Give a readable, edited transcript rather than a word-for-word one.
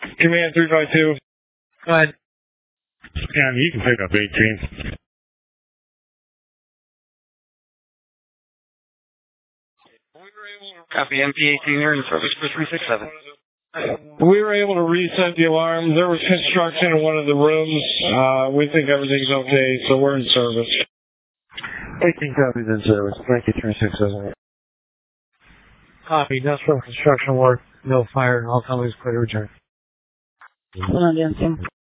Command 352. Go ahead. Yeah, you can pick up 18. Copy, MP-18 here in service for 367. We were able to reset the alarm. There was construction in one of the rooms. We think everything's okay, so we're in service. 18 copies in service. Thank you, 367. Copy. Industrial construction work. No fire. All companies clear to return.